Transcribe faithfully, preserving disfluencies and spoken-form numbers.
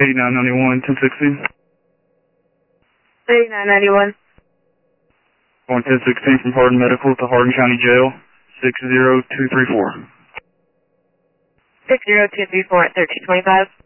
eighty-nine ninety-one, ten sixteen. eighty-nine ninety-one. Going ten sixteen from Hardin Medical to Hardin County Jail, six zero two three four. six zero two three four at thirteen twenty-five.